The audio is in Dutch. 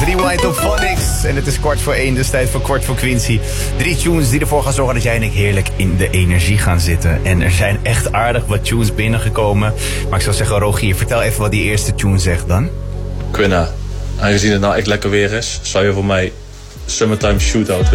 Rewind op Phonics. En het is 1:15, dus tijd voor Kwart voor Quincy. 3 tunes die ervoor gaan zorgen dat jij en ik heerlijk in de energie gaan zitten. En er zijn echt aardig wat tunes binnengekomen. Maar ik zou zeggen, Rogier, vertel even wat die eerste tune zegt dan. Quinna, aangezien het nou echt lekker weer is, zou je voor mij Summertime Shootout